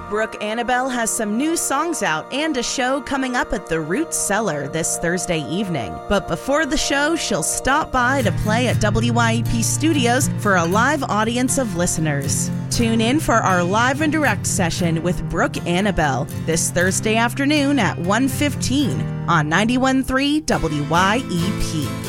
Brooke Annabelle has some new songs out and a show coming up at the Root Cellar this Thursday evening. But before the show, she'll stop by to play at WYEP Studios for a live audience of listeners. Tune in for our live and direct session with Brooke Annabelle this Thursday afternoon at 1:15 on 91.3 WYEP.